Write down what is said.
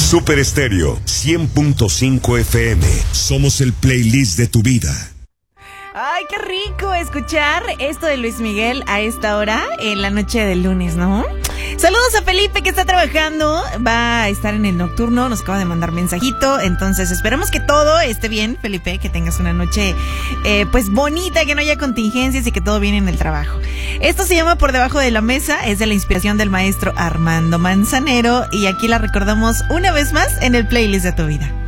Super Estéreo 100.5 FM. Somos el playlist de tu vida. Ay, qué rico escuchar esto de Luis Miguel a esta hora en la noche del lunes, ¿no? Saludos a Felipe que está trabajando, va a estar en el nocturno, nos acaba de mandar mensajito, entonces esperamos que todo esté bien, Felipe, que tengas una noche pues bonita, que no haya contingencias y que todo viene en el trabajo. Esto se llama Por Debajo de la Mesa, es de la inspiración del maestro Armando Manzanero y aquí la recordamos una vez más en el playlist de tu vida.